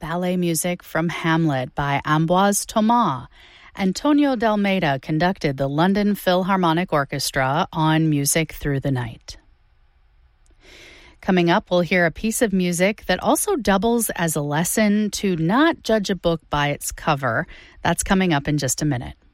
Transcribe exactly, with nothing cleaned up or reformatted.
ballet music from Hamlet by Ambroise Thomas. Antonio de Almeida conducted the London Philharmonic Orchestra on Music Through the Night. Coming up, we'll hear a piece of music that also doubles as a lesson to not judge a book by its cover. That's coming up in just a minute.